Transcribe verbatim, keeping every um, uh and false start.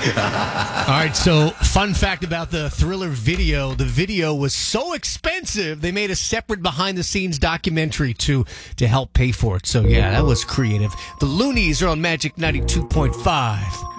All right, so fun fact about the Thriller video. The video was so expensive, they made a separate behind-the-scenes documentary to, to help pay for it. So, yeah, that was creative. The Loonies are on Magic ninety-two point five.